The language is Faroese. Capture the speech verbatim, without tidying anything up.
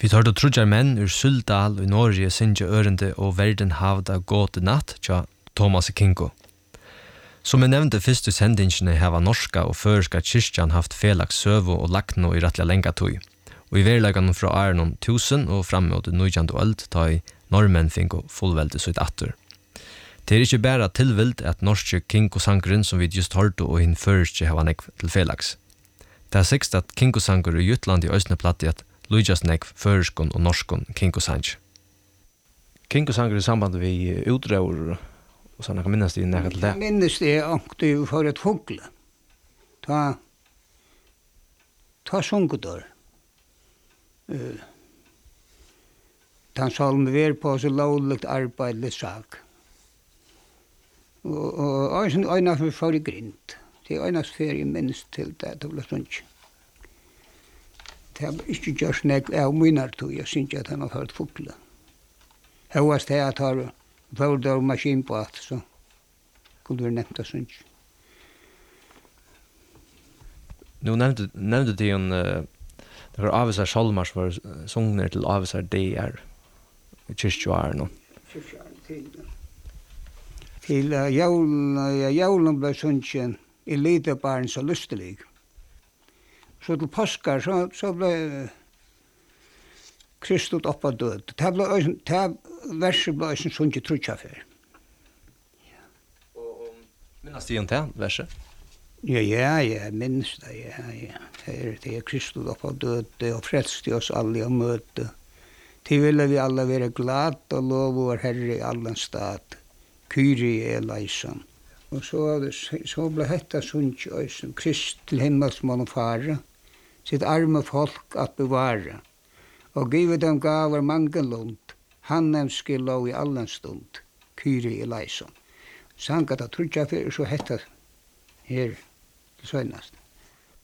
Vi tar då trudjar menn ur Suldal i Norge synge ørende og verden havda gåte natt tja Thomas Kinko. Som jeg nevnte først i sendingene hava norska og føreska kyrkjan haft felags søvo og lakno i rettelig lenga tøy. Og i verlegan fra Arnon tusen og fram mot nujant og øld ta i normenn finko fullvelde sitt atter. Det er ikke bare tilvild at norske Kinko-sangren som vi just hørte og hinn føreske hava nekv til felags. Det er sikst at Kinko-sanger i Jutland i Østneplatt i at Lujas nekv føreskon og norskon Kinko-sang. Kinko-sanger i samband vi utreur og sånn, kan minnes det nekka til det? Minnes det ångte jo for et fugle. Ta, ta sungedår. Uh, ta salm ver på så lovligt arbeid litt sak. Og, og, og øyne for for i grint. Det er øyne ferie minst til det, det ble sånn. Det har ikke gjort nek av minner tog, jeg synes at han har hørt fugle. Høyest det at har vårdar og maskin på at, så kunne vi nevnt det sånn. Nu nevnte, nevnte de en uh, det var avisar salmar som var sungner til avisar D R i kyrkjoaren. Kyrkjoaren til, til uh, jaulen, uh, jaulen ble sunnkjen i lite barn så lystelig. Så til påskar så, så ble uh, Kristus oppa død. Det ble det verset ble en sunnkje trutjafer. Ja. Og, og minnes de om det verset? Ja, ja, ja, minns det, ja, ja. Det er, det er Kristus oppa døde og frelste oss alle å møte. Til ville vi alle være glad og lov vår Herre i allen stad. Kyrie eleison. Og så, så ble hetta sunnkje øysen. Krist til himmels må fare. Sitt arme folk at bevare. Og give dem gaver mangenlund. Han nemske lov i allen stund. Kyrie eleison. Sangat at trutja fyrir så hetta her. Det søgnast.